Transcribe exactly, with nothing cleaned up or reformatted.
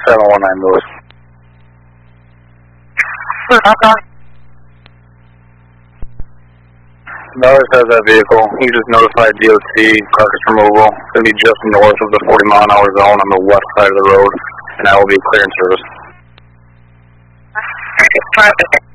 seven one nine Lewis. Norris has that vehicle. He just notified D O T, carcass removal. It's going to be just north of the forty mile an hour zone on the west side of the road, and that will be clearance service.